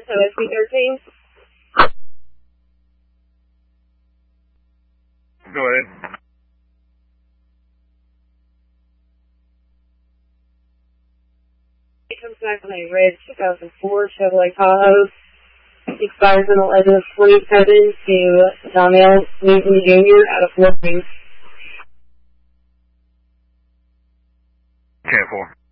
OSB 13. Go ahead. It comes back on a red 2004 Chevrolet Tahoe. Expires on 11/27 to Donnell Newton Jr. out of Fort Wayne. 10-4.